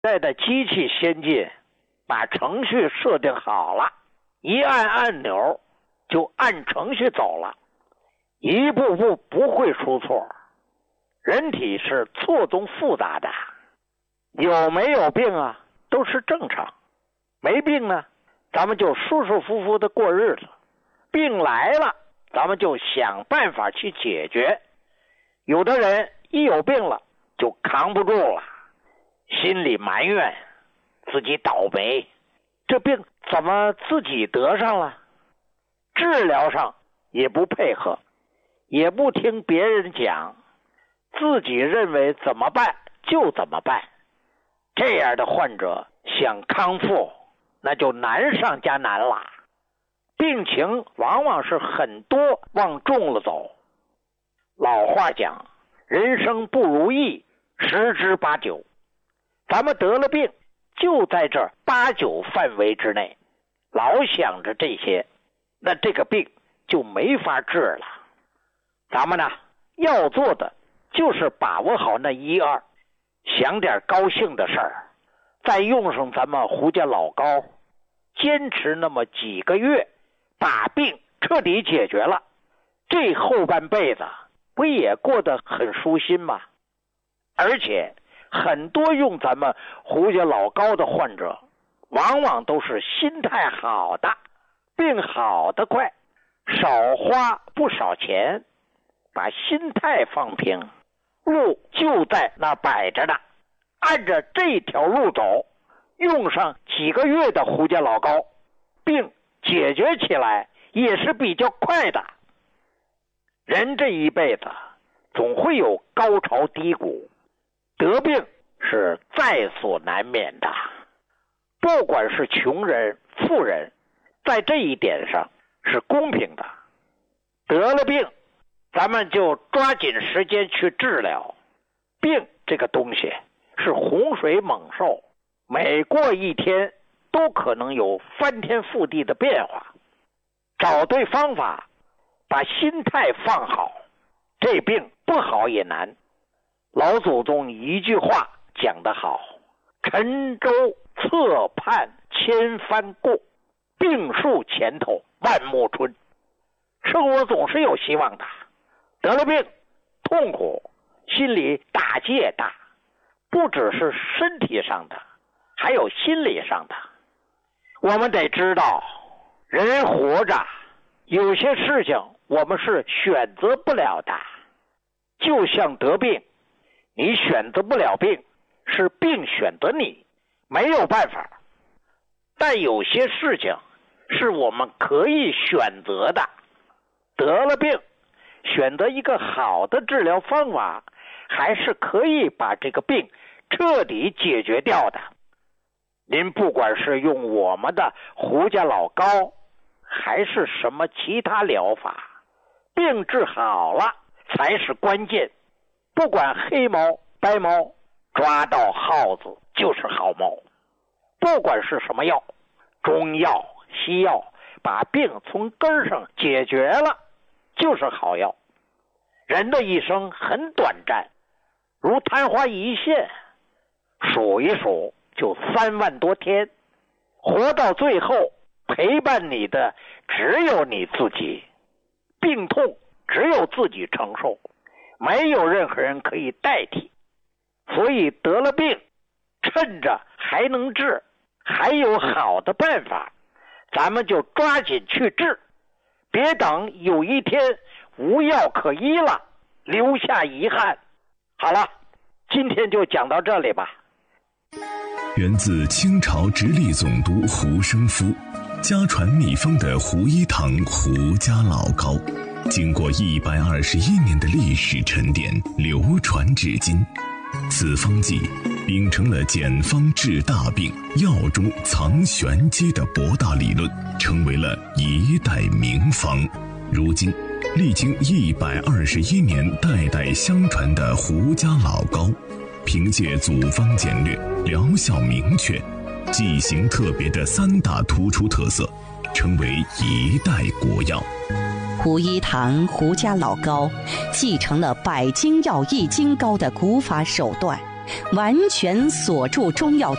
代的机器先进，把程序设定好了，一按按钮就按程序走了，一步步不会出错。人体是错综复杂的，有没有病啊都是正常，没病呢咱们就舒舒服服的过日子，病来了咱们就想办法去解决。有的人一有病了就扛不住了，心里埋怨自己倒霉，这病怎么自己得上了？治疗上也不配合，也不听别人讲，自己认为怎么办就怎么办。这样的患者想康复那就难上加难了，病情往往是很多往重了走。老话讲，人生不如意十之八九，咱们得了病就在这8、9范围之内，老想着这些，那这个病就没法治了。咱们呢要做的就是把握好那1、2，想点高兴的事儿，再用上咱们胡家老膏，坚持那么几个月，把病彻底解决了，这后半辈子不也过得很舒心吗？而且很多用咱们胡家老膏的患者，往往都是心态好的，病好得快，少花不少钱，把心态放平，路就在那摆着呢，按着这条路走，用上几个月的胡家老膏，病解决起来也是比较快的。人这一辈子总会有高潮低谷，得病是在所难免的。不管是穷人富人，在这一点上是公平的。得了病咱们就抓紧时间去治疗，病这个东西是洪水猛兽，每过一天都可能有翻天覆地的变化。找对方法，把心态放好，这病不好也难。老祖宗一句话讲得好，沉舟侧畔千帆过，病树前头万木春。生活总是有希望的，得了病痛苦，心里打击也大，不只是身体上的，还有心理上的。我们得知道，人活着有些事情我们是选择不了的，就像得病，你选择不了病，是病选择你，没有办法。但有些事情是我们可以选择的，得了病选择一个好的治疗方法，还是可以把这个病彻底解决掉的。您不管是用我们的胡家老膏，还是什么其他疗法，病治好了才是关键。不管黑猫白猫，抓到耗子就是好猫。不管是什么药，中药西药，把病从根上解决了就是好药。人的一生很短暂，如昙花一现，数一数就3万多天，活到最后陪伴你的只有你自己，病痛只有自己承受，没有任何人可以代替。所以得了病，趁着还能治，还有好的办法，咱们就抓紧去治，别等有一天无药可医了，留下遗憾。好了，今天就讲到这里吧。 源自清朝直隶总督胡生夫，家传秘方的胡一堂胡家老膏，经过121年的历史沉淀，流传至今。此方剂秉承了简方治大病、药中藏玄机的博大理论，成为了一代名方。如今历经121年代代相传的胡家老膏，凭借组方简略、疗效明确、剂型特别的3大突出特色，成为一代国药。 胡一堂胡家老膏继承了百金药易筋膏的古法手段， 完全锁住中药